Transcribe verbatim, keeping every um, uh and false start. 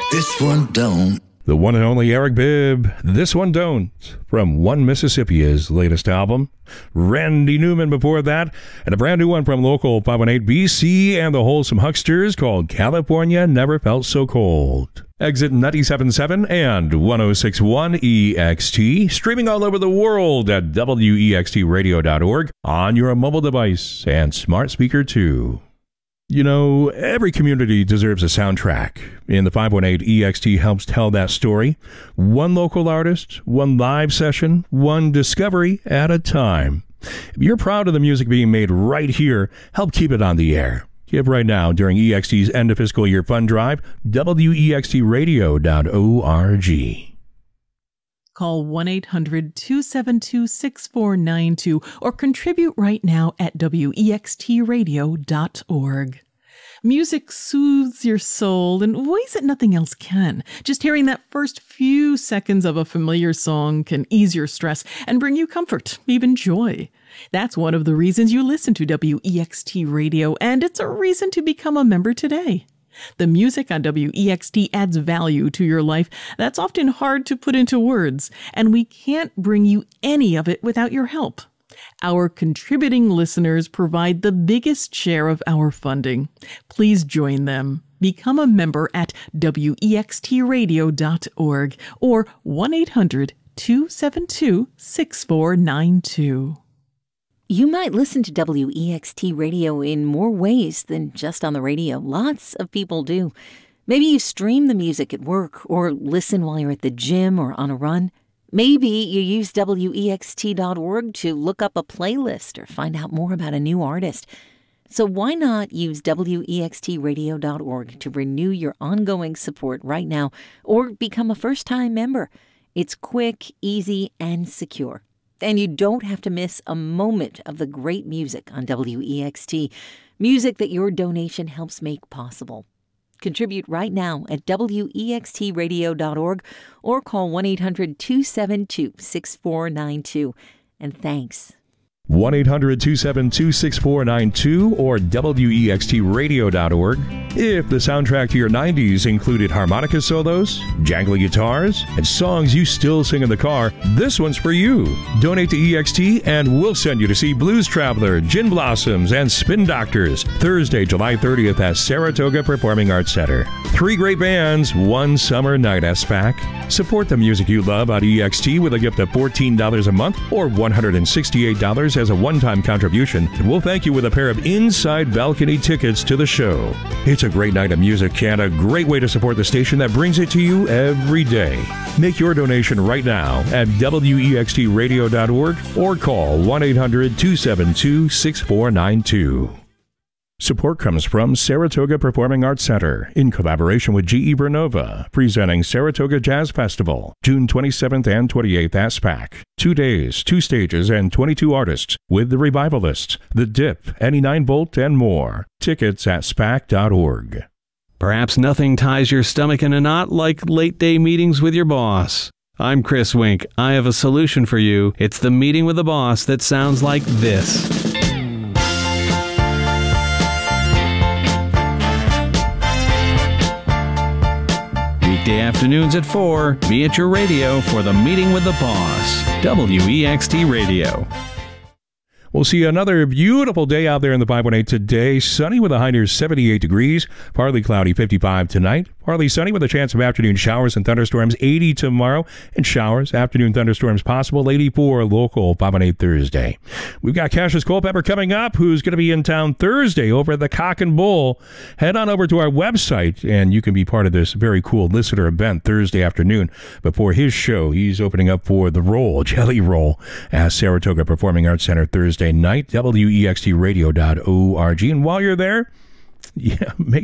This one don't. The one and only Eric Bibb, This One Don't, from One Mississippi, his latest album. Randy Newman before that, and a brand new one from local five one eight B C and the Wholesome Hucksters called California Never Felt So Cold. Exit ninety-seven point seven and one oh six point one E X T, streaming all over the world at W E X T radio dot org on your mobile device and smart speaker too. You know, every community deserves a soundtrack. In the five one eight E X T helps tell that story. One local artist, one live session, one discovery at a time. If you're proud of the music being made right here, help keep it on the air. Give right now during E X T's end of fiscal year fund drive, W E X T radio dot org. Call one eight hundred two seven two six four nine two or contribute right now at W E X T radio dot org. Music soothes your soul in ways that nothing else can. Just hearing that first few seconds of a familiar song can ease your stress and bring you comfort, even joy. That's one of the reasons you listen to W E X T Radio, and it's a reason to become a member today. The music on W E X T adds value to your life that's often hard to put into words, and we can't bring you any of it without your help. Our contributing listeners provide the biggest share of our funding. Please join them. Become a member at W E X T radio dot org or one eight hundred two seven two six four nine two. You might listen to W E X T Radio in more ways than just on the radio. Lots of people do. Maybe you stream the music at work or listen while you're at the gym or on a run. Maybe you use W E X T dot org to look up a playlist or find out more about a new artist. So why not use W E X T radio dot org to renew your ongoing support right now or become a first-time member? It's quick, easy, and secure. And you don't have to miss a moment of the great music on W E X T, music that your donation helps make possible. Contribute right now at W E X T radio dot org or call one eight hundred two seven two six four nine two. And thanks. one eight hundred two seven two six four nine two or W E X T radio dot org. If the soundtrack to your nineties included harmonica solos, jangly guitars, and songs you still sing in the car, this one's for you. Donate to E X T and we'll send you to see Blues Traveler, Gin Blossoms, and Spin Doctors Thursday, July thirtieth at Saratoga Performing Arts Center. Three great bands, one summer night at SPAC. Support the music you love on E X T with a gift of fourteen dollars a month or one hundred sixty-eight dollars as a one-time contribution, and we'll thank you with a pair of inside balcony tickets to the show. It's a great night of music and a great way to support the station that brings it to you every day. Make your donation right now at W E X T radio dot org or call one eight hundred two seven two six four nine two. Support comes from Saratoga Performing Arts Center in collaboration with G E Vernova, presenting Saratoga Jazz Festival, June twenty-seventh and twenty-eighth at SPAC. Two days, two stages, and twenty-two artists with the Revivalists, The Dip, Any nine volt, and more. Tickets at SPAC dot org. Perhaps nothing ties your stomach in a knot like late-day meetings with your boss. I'm Chris Wink. I have a solution for you. It's the meeting with the boss that sounds like this. Weekday afternoons at four, be at your radio for the Meeting with the Boss. W E X T Radio. We'll see another beautiful day out there in the five one eight today. Sunny with a high near seventy-eight degrees. Partly cloudy, fifty-five tonight. Partly sunny with a chance of afternoon showers and thunderstorms, eighty tomorrow. And showers, afternoon thunderstorms possible, eighty-four local, five one eight Thursday. We've got Cassius Culpepper coming up, who's going to be in town Thursday over at the Cock and Bull. Head on over to our website, and you can be part of this very cool listener event Thursday afternoon. Before his show, he's opening up for The Roll, Jelly Roll, at Saratoga Performing Arts Center Thursday night, W E X T radio dot org. And while you're there, yeah, make